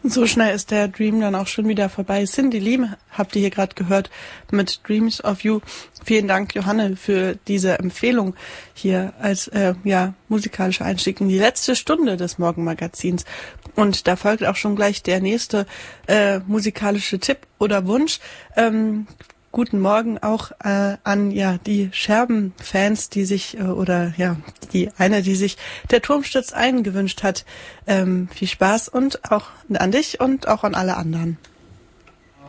So schnell ist der Dream dann auch schon wieder vorbei. Cindy Lee habt ihr hier gerade gehört mit Dreams of You. Vielen Dank, Johanne, für diese Empfehlung hier als musikalischer Einstieg in die letzte Stunde des Morgenmagazins. Und da folgt auch schon gleich der nächste musikalische Tipp oder Wunsch. Guten Morgen auch an die Scherben-Fans, die sich die sich der Turm stürzt ein gewünscht hat. Viel Spaß und auch an dich und auch an alle anderen.